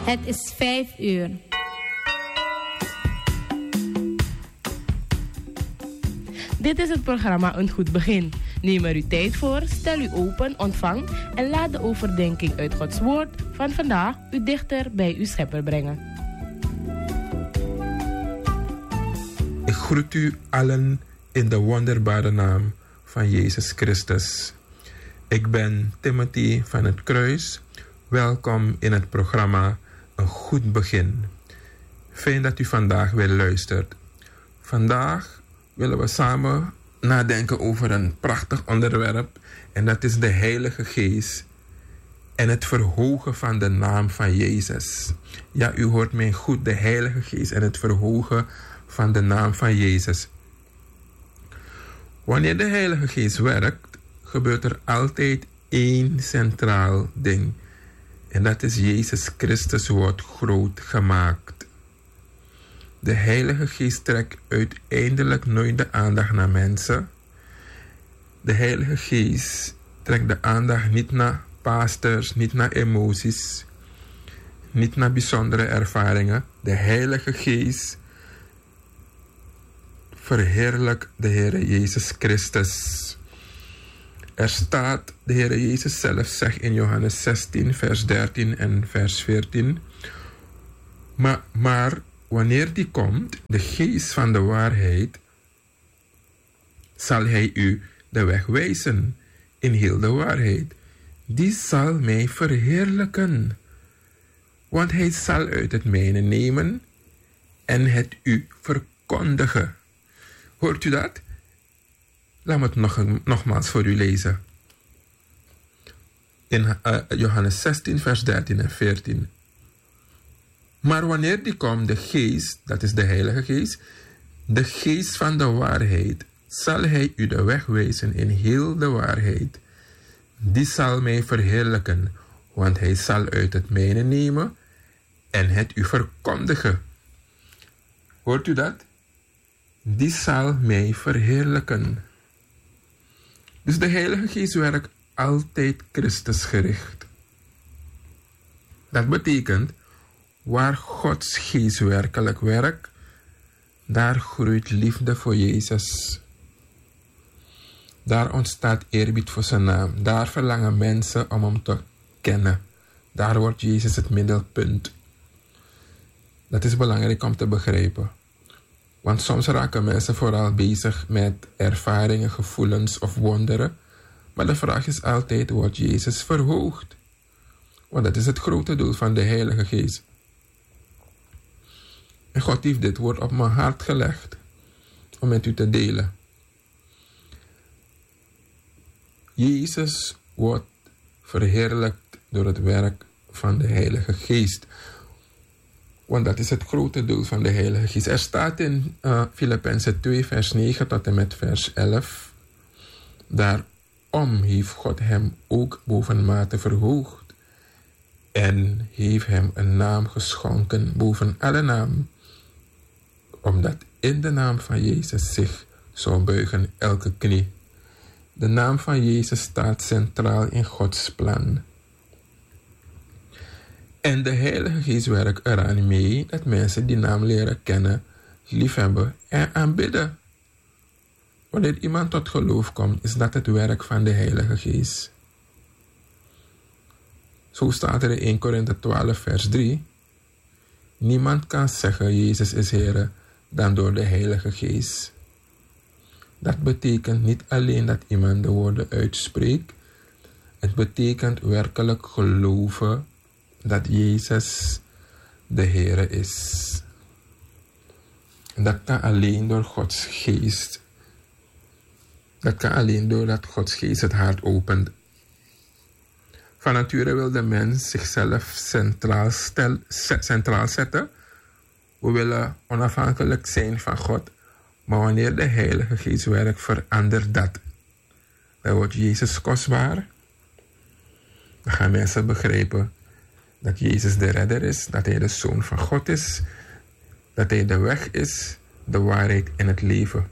Het is 5:00. Dit is het programma Een Goed Begin. Neem er uw tijd voor, stel u open, ontvang en laat de overdenking uit Gods Woord van vandaag u dichter bij uw Schepper brengen. Ik groet u allen in de wonderbare naam van Jezus Christus. Ik ben Timothy van het Kruis. Welkom in het programma Een Goed Begin. Fijn dat u vandaag weer luistert. Vandaag willen we samen nadenken over een prachtig onderwerp. En dat is de Heilige Geest en het verhogen van de naam van Jezus. Ja, u hoort mij goed, de Heilige Geest en het verhogen van de naam van Jezus. Wanneer de Heilige Geest werkt, gebeurt er altijd één centraal ding. En dat is Jezus Christus wordt groot gemaakt. De Heilige Geest trekt uiteindelijk nooit de aandacht naar mensen. De Heilige Geest trekt de aandacht niet naar pastors, niet naar emoties, niet naar bijzondere ervaringen. De Heilige Geest verheerlijkt de Heer Jezus Christus. Er staat, de Heer Jezus zelf zegt in Johannes 16, vers 13 en vers 14. Maar wanneer die komt, de Geest van de waarheid, zal hij u de weg wijzen in heel de waarheid. Die zal mij verheerlijken, want hij zal uit het mijne nemen en het u verkondigen. Hoort u dat? Laat me het nogmaals voor u lezen. In Johannes 16, vers 13 en 14. Maar wanneer die komt, de Geest, dat is de Heilige Geest, de Geest van de waarheid, zal hij u de weg wijzen in heel de waarheid. Die zal mij verheerlijken, want hij zal uit het mijne nemen en het u verkondigen. Hoort u dat? Die zal mij verheerlijken. Dus de Heilige Geest werkt altijd Christusgericht. Dat betekent, waar Gods Geest werkelijk werkt, daar groeit liefde voor Jezus. Daar ontstaat eerbied voor zijn naam. Daar verlangen mensen om hem te kennen. Daar wordt Jezus het middelpunt. Dat is belangrijk om te begrijpen. Want soms raken mensen vooral bezig met ervaringen, gevoelens of wonderen. Maar de vraag is altijd, wordt Jezus verhoogd? Want dat is het grote doel van de Heilige Geest. En God heeft dit woord op mijn hart gelegd om met u te delen. Jezus wordt verheerlijkt door het werk van de Heilige Geest. Want dat is het grote doel van de Heilige Geest. Er staat in Filippenzen 2 vers 9 tot en met vers 11. Daarom heeft God hem ook bovenmate verhoogd. En heeft hem een naam geschonken boven alle naam. Omdat in de naam van Jezus zich zou buigen elke knie. De naam van Jezus staat centraal in Gods plan. En de Heilige Geest werkt eraan mee dat mensen die naam leren kennen, liefhebben en aanbidden. Wanneer iemand tot geloof komt, is dat het werk van de Heilige Geest. Zo staat er in 1 Korinthe 12 vers 3. Niemand kan zeggen Jezus is Heer dan door de Heilige Geest. Dat betekent niet alleen dat iemand de woorden uitspreekt. Het betekent werkelijk geloven dat Jezus de Heer is. En dat kan alleen door Gods Geest. Dat kan alleen doordat Gods Geest het hart opent. Van nature wil de mens zichzelf centraal zetten. We willen onafhankelijk zijn van God. Maar wanneer de Heilige Geest werkt, verandert dat. Dan wordt Jezus kostbaar. Dan gaan mensen begrijpen dat Jezus de redder is. Dat hij de Zoon van God is. Dat hij de weg is, de waarheid en het leven.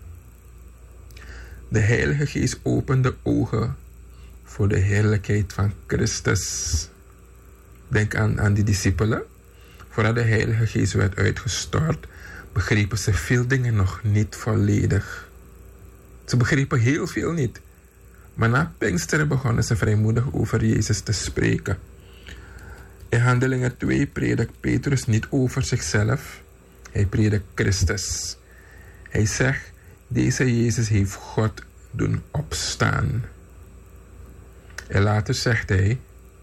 De Heilige Geest opent de ogen voor de heerlijkheid van Christus. Denk aan die discipelen. Voordat de Heilige Geest werd uitgestort, begrepen ze veel dingen nog niet volledig. Ze begrepen heel veel niet. Maar na Pinksteren begonnen ze vrijmoedig over Jezus te spreken. In Handelingen 2 predikt Petrus niet over zichzelf. Hij predikt Christus. Hij zegt, deze Jezus heeft God doen opstaan. En later zegt hij,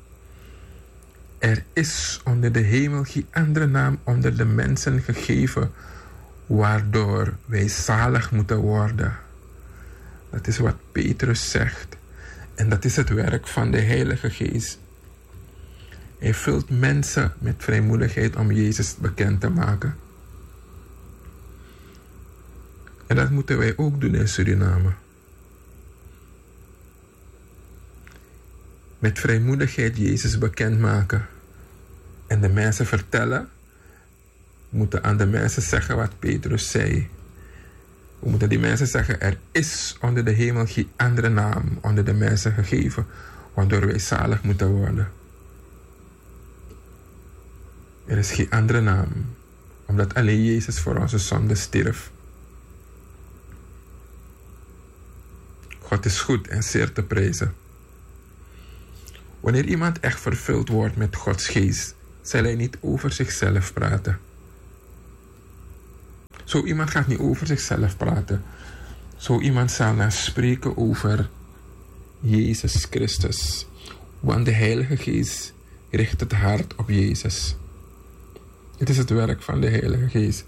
er is onder de hemel geen andere naam onder de mensen gegeven, waardoor wij zalig moeten worden. Dat is wat Petrus zegt. En dat is het werk van de Heilige Geest. Hij vult mensen met vrijmoedigheid om Jezus bekend te maken. En dat moeten wij ook doen in Suriname. Met vrijmoedigheid Jezus bekendmaken. En de mensen vertellen. We moeten aan de mensen zeggen wat Petrus zei. We moeten die mensen zeggen, er is onder de hemel geen andere naam onder de mensen gegeven, waardoor wij zalig moeten worden. Er is geen andere naam, omdat alleen Jezus voor onze zonde stierf. God is goed en zeer te prijzen. Wanneer iemand echt vervuld wordt met Gods geest, zal hij niet over zichzelf praten. Zo iemand gaat niet over zichzelf praten. Zo iemand zal naar spreken over Jezus Christus. Want de Heilige Geest richt het hart op Jezus. Het is het werk van de Heilige Geest.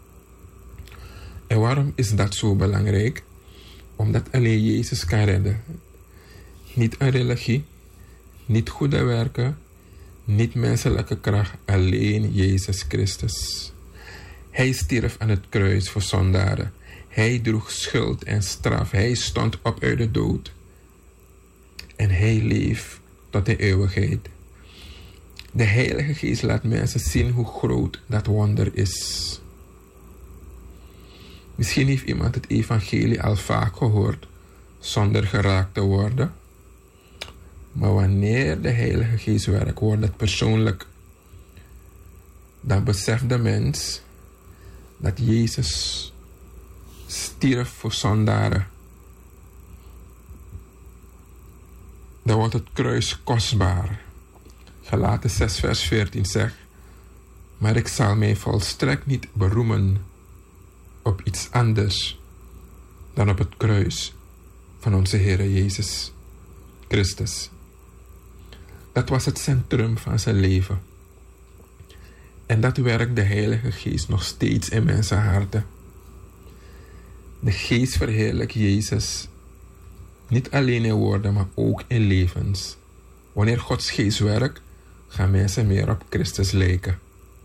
En waarom is dat zo belangrijk? Omdat alleen Jezus kan redden. Niet een religie, niet goede werken, niet menselijke kracht, alleen Jezus Christus. Hij stierf aan het kruis voor zondaren. Hij droeg schuld en straf. Hij stond op uit de dood. En hij leeft tot de eeuwigheid. De Heilige Geest laat mensen zien hoe groot dat wonder is. Misschien heeft iemand het evangelie al vaak gehoord, zonder geraakt te worden. Maar wanneer de Heilige Geest werkt, wordt het persoonlijk. Dan beseft de mens dat Jezus stierf voor zondaren. Dan wordt het kruis kostbaar. Galaten 6 vers 14 zegt, maar ik zal mij volstrekt niet beroemen op iets anders dan op het kruis van onze Heer Jezus Christus. Dat was het centrum van zijn leven. En dat werkt de Heilige Geest nog steeds in mensenharten. De Geest verheerlijkt Jezus niet alleen in woorden, maar ook in levens. Wanneer Gods Geest werkt, gaan mensen meer op Christus lijken.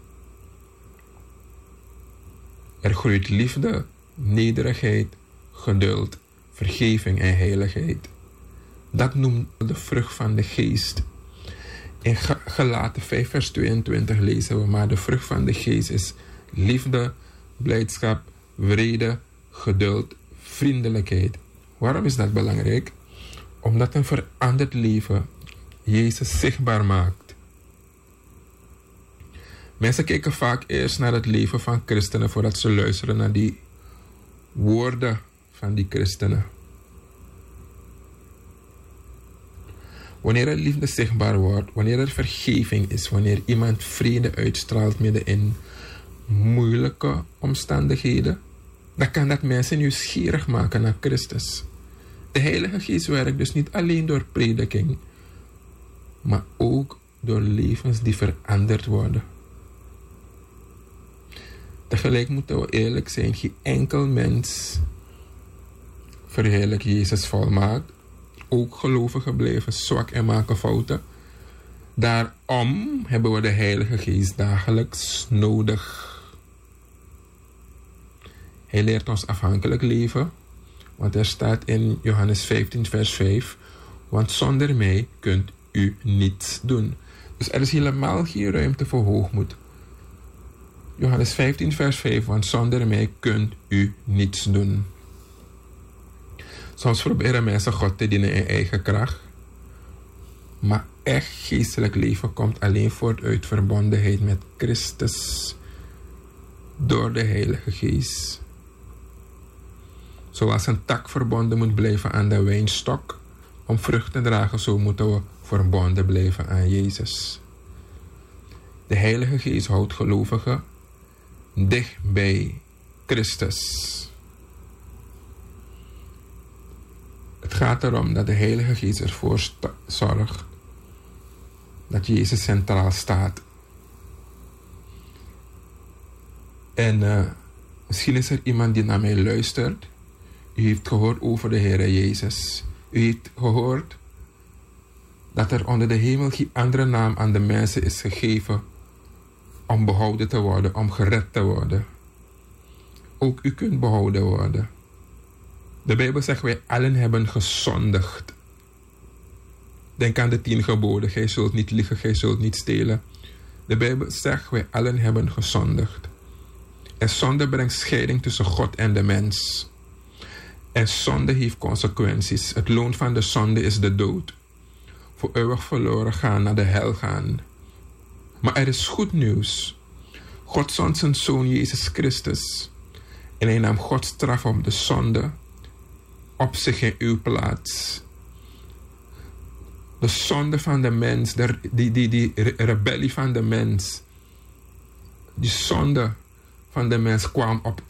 Er groeit liefde, nederigheid, geduld, vergeving en heiligheid. Dat noemt de vrucht van de Geest. In Galaten 5 vers 22 lezen we, maar de vrucht van de Geest is liefde, blijdschap, vrede, geduld, vriendelijkheid. Waarom is dat belangrijk? Omdat een veranderd leven Jezus zichtbaar maakt. Mensen kijken vaak eerst naar het leven van christenen voordat ze luisteren naar die woorden van die christenen. Wanneer er liefde zichtbaar wordt, wanneer er vergeving is, wanneer iemand vrede uitstraalt midden in moeilijke omstandigheden, dan kan dat mensen nieuwsgierig maken naar Christus. De Heilige Geest werkt dus niet alleen door prediking, maar ook door levens die veranderd worden. Tegelijk moeten we eerlijk zijn, geen enkel mens verheerlijkt Jezus volmaakt. Ook gelovigen blijven zwak en maken fouten. Daarom hebben we de Heilige Geest dagelijks nodig. Hij leert ons afhankelijk leven. Want er staat in Johannes 15 vers 5. Want zonder mij kunt u niets doen. Dus er is helemaal geen ruimte voor hoogmoed. Johannes 15 vers 5. Want zonder mij kunt u niets doen. Soms proberen mensen God te dienen in eigen kracht. Maar echt geestelijk leven komt alleen voort uit verbondenheid met Christus door de Heilige Geest. Zoals een tak verbonden moet blijven aan de wijnstok om vrucht te dragen, zo moeten we verbonden blijven aan Jezus. De Heilige Geest houdt gelovigen dicht bij Christus. Het gaat erom dat de Heilige Geest ervoor zorgt dat Jezus centraal staat. En misschien is er iemand die naar mij luistert. U heeft gehoord over de Heer Jezus. U heeft gehoord dat er onder de hemel geen andere naam aan de mensen is gegeven om behouden te worden, om gered te worden. Ook u kunt behouden worden. De Bijbel zegt, wij allen hebben gezondigd. Denk aan de 10 geboden. Gij zult niet liegen, gij zult niet stelen. De Bijbel zegt, wij allen hebben gezondigd. En zonde brengt scheiding tussen God en de mens. En zonde heeft consequenties. Het loon van de zonde is de dood. Voor eeuwig verloren gaan, naar de hel gaan. Maar er is goed nieuws. God zond zijn Zoon Jezus Christus. En hij nam Gods straf op de zonde op zich in uw plaats. De zonde van de mens, die rebellie van de mens. Die zonde van de mens kwam op